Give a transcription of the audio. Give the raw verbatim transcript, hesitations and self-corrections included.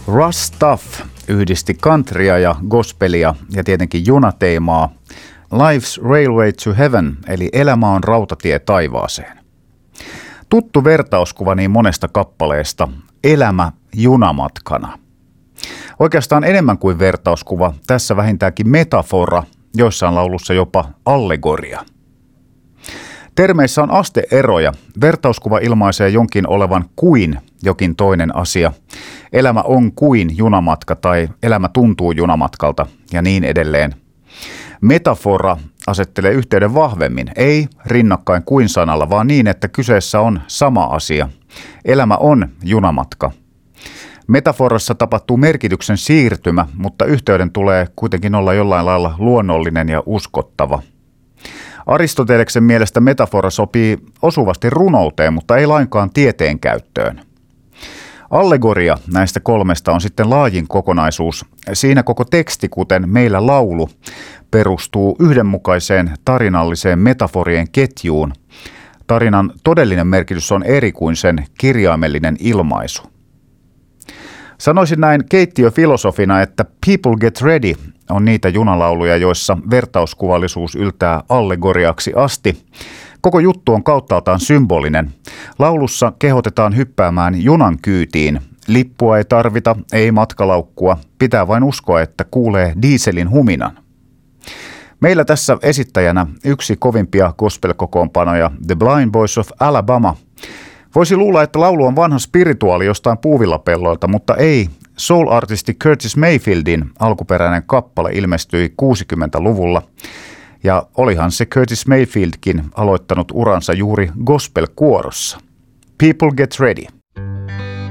Russ Stuff yhdisti countrya ja gospelia ja tietenkin junateemaa. Life's Railway to Heaven, eli elämä on rautatie taivaaseen. Tuttu vertauskuva niin monesta kappaleesta, elämä junamatkana. Oikeastaan enemmän kuin vertauskuva, tässä vähintäänkin metafora, joissain laulussa jopa allegoria. Termeissä on asteeroja. Vertauskuva ilmaisee jonkin olevan kuin jokin toinen asia. Elämä on kuin junamatka tai elämä tuntuu junamatkalta ja niin edelleen. Metafora asettelee yhteyden vahvemmin, ei rinnakkain kuin sanalla, vaan niin, että kyseessä on sama asia. Elämä on junamatka. Metaforassa tapahtuu merkityksen siirtymä, mutta yhteyden tulee kuitenkin olla jollain lailla luonnollinen ja uskottava. Aristoteleksen mielestä metafora sopii osuvasti runouteen, mutta ei lainkaan tieteen käyttöön. Allegoria näistä kolmesta on sitten laajin kokonaisuus. Siinä koko teksti, kuten meillä laulu, perustuu yhdenmukaiseen tarinalliseen metaforien ketjuun. Tarinan todellinen merkitys on eri kuin sen kirjaimellinen ilmaisu. Sanoisin näin keittiöfilosofina, että People Get Ready on niitä junalauluja, joissa vertauskuvallisuus yltää allegoriaksi asti. Koko juttu on kauttaaltaan symbolinen. Laulussa kehotetaan hyppäämään junan kyytiin. Lippua ei tarvita, ei matkalaukkua. Pitää vain uskoa, että kuulee dieselin huminan. Meillä tässä esittäjänä yksi kovimpia gospel-kokoonpanoja, The Blind Boys of Alabama. Voisi luulla, että laulu on vanha spirituaali jostain puuvillapelloilta, mutta ei. Soul-artisti Curtis Mayfieldin alkuperäinen kappale ilmestyi kuusikymmentäluvulla. Ja olihan se Curtis Mayfieldkin aloittanut uransa juuri gospel-kuorossa. People Get Ready.